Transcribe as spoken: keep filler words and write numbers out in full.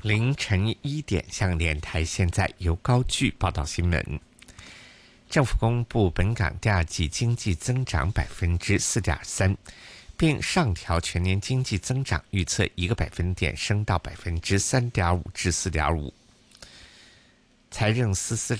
凌晨一点，香港电台现在由高炬报道新闻。政府公布本港第二季经济增长百分之四点三，并上调全年经济增长预测一个百分点，升到百分之三点五至四点五。财政司司